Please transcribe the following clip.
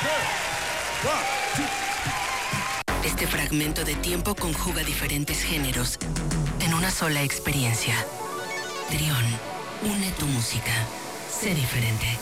Este fragmento de tiempo conjuga diferentes géneros en una sola experiencia. Trión, une tu música. Sé diferente.